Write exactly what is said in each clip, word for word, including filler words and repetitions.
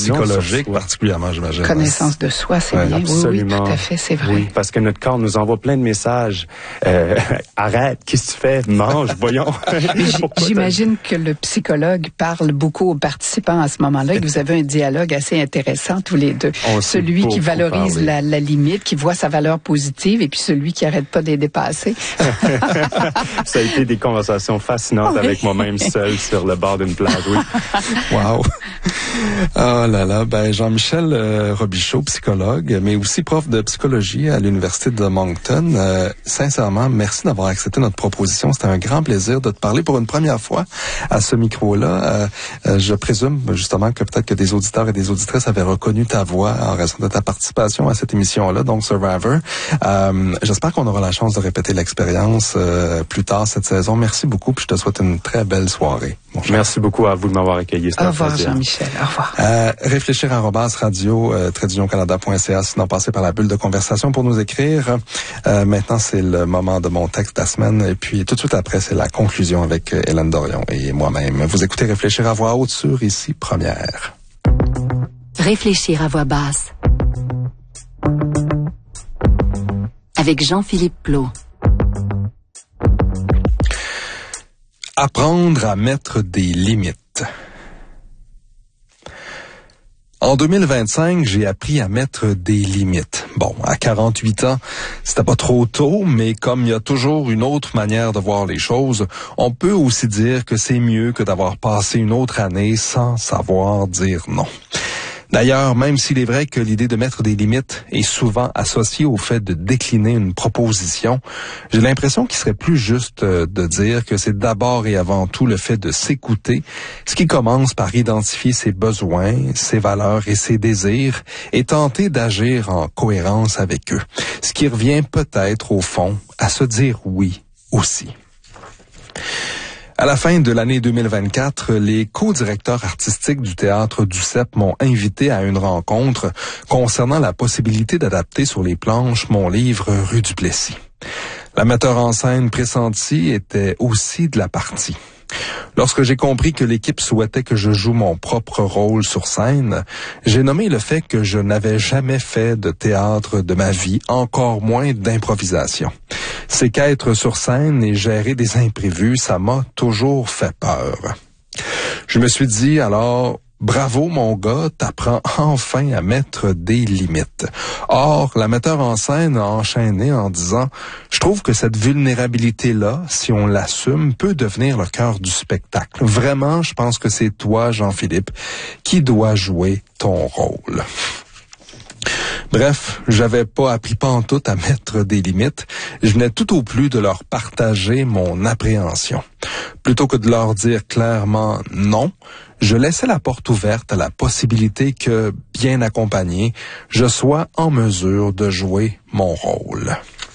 vision psychologique sur soi. particulièrement, j'imagine. Connaissance de soi, c'est Ouais, bien. absolument. Oui, oui, tout à fait, c'est vrai. Oui, parce que notre corps nous envoie plein de messages. Euh, arrête, qu'est-ce que tu fais? Mange, voyons. J'imagine que le psychologue parle beaucoup aux participants à ce moment-là, et que vous avez un dialogue assez intéressant tous les deux. On celui qui valorise parler. la, la limite, qui voit sa valeur positive, et puis celui qui arrête pas de les dépasser. Ça a été des conversations fascinantes oui. avec moi-même seul sur le bord d'une plage, oui. Wow. Oh là là, ben Jean-Michel euh, Robichaud, psychologue, mais aussi prof de psychologie à l'Université de Moncton. Euh, sincèrement, merci d'avoir accepté notre proposition. C'était un grand plaisir de te parler pour une première fois à ce micro-là. Euh, euh, je présume justement que peut-être que des auditeurs et des auditrices avaient reconnu ta voix en raison de ta participation à cette émission-là, donc Survivor. Euh, j'espère qu'on aura la chance de répéter l'expérience euh, plus tard cette saison. Merci beaucoup, puis je te souhaite une très belle soirée. Merci beaucoup à vous de m'avoir accueilli. Au revoir, Jean-Michel. Au revoir. Euh, réfléchir arobase radio euh, trait canada point c a, sinon passer par la bulle de conversation pour nous écrire. Euh, maintenant, c'est le moment de mon texte de la semaine. Et puis, tout de suite après, c'est la conclusion avec euh, Hélène Dorion et moi-même. Vous écoutez Réfléchir à voix haute sur Ici Première. Réfléchir à voix basse. Avec Jean-Philippe Plot. Apprendre à mettre des limites. En deux mille vingt-cinq, j'ai appris à mettre des limites. Bon, à quarante-huit ans, c'était pas trop tôt, mais comme il y a toujours une autre manière de voir les choses, on peut aussi dire que c'est mieux que d'avoir passé une autre année sans savoir dire non. D'ailleurs, même s'il est vrai que l'idée de mettre des limites est souvent associée au fait de décliner une proposition, j'ai l'impression qu'il serait plus juste de dire que c'est d'abord et avant tout le fait de s'écouter, ce qui commence par identifier ses besoins, ses valeurs et ses désirs et tenter d'agir en cohérence avec eux, ce qui revient peut-être au fond à se dire oui aussi. À la fin de l'année deux mille vingt-quatre, les co-directeurs artistiques du théâtre du C E P m'ont invité à une rencontre concernant la possibilité d'adapter sur les planches mon livre Rue du Plessis. La metteur en scène pressentie était aussi de la partie. Lorsque j'ai compris que l'équipe souhaitait que je joue mon propre rôle sur scène, j'ai nommé le fait que je n'avais jamais fait de théâtre de ma vie, encore moins d'improvisation. C'est qu'être sur scène et gérer des imprévus, ça m'a toujours fait peur. Je me suis dit alors, bravo mon gars, t'apprends enfin à mettre des limites. Or, la metteur en scène a enchaîné en disant, je trouve que cette vulnérabilité-là, si on l'assume, peut devenir le cœur du spectacle. Vraiment, je pense que c'est toi, Jean-Philippe, qui dois jouer ton rôle. Bref, j'avais pas appris pantoute à mettre des limites. Je venais tout au plus de leur partager mon appréhension. Plutôt que de leur dire clairement non, je laissais la porte ouverte à la possibilité que, bien accompagné, je sois en mesure de jouer mon rôle.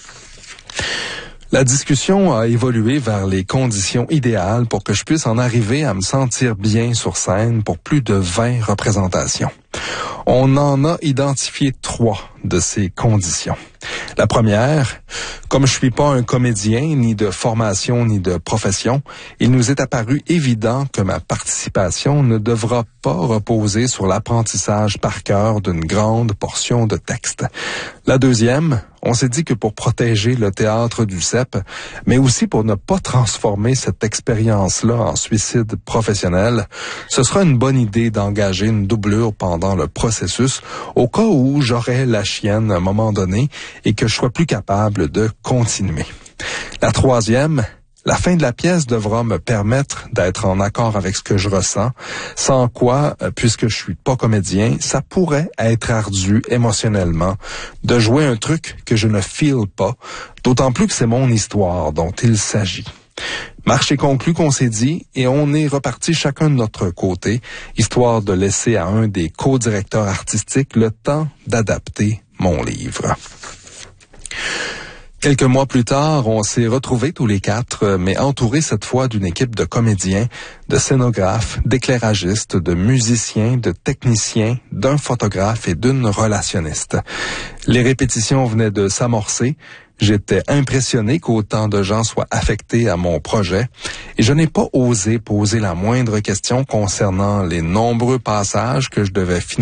La discussion a évolué vers les conditions idéales pour que je puisse en arriver à me sentir bien sur scène pour plus de vingt représentations. On en a identifié trois de ces conditions. La première, comme je suis pas un comédien, ni de formation, ni de profession, il nous est apparu évident que ma participation ne devra pas reposer sur l'apprentissage par cœur d'une grande portion de texte. La deuxième, on s'est dit que pour protéger le théâtre du C E P, mais aussi pour ne pas transformer cette expérience-là en suicide professionnel, ce sera une bonne idée d'engager une doublure pendant le processus au cas où j'aurais la chienne à un moment donné et que je sois plus capable de continuer. La troisième, la fin de la pièce devra me permettre d'être en accord avec ce que je ressens, sans quoi, puisque je suis pas comédien, ça pourrait être ardu émotionnellement de jouer un truc que je ne feel pas, d'autant plus que c'est mon histoire dont il s'agit. Marché conclu qu'on s'est dit, et on est reparti chacun de notre côté, histoire de laisser à un des co-directeurs artistiques le temps d'adapter mon livre. Quelques mois plus tard, on s'est retrouvés tous les quatre, mais entourés cette fois d'une équipe de comédiens, de scénographes, d'éclairagistes, de musiciens, de techniciens, d'un photographe et d'une relationniste. Les répétitions venaient de s'amorcer. J'étais impressionné qu'autant de gens soient affectés à mon projet et je n'ai pas osé poser la moindre question concernant les nombreux passages que je devais finir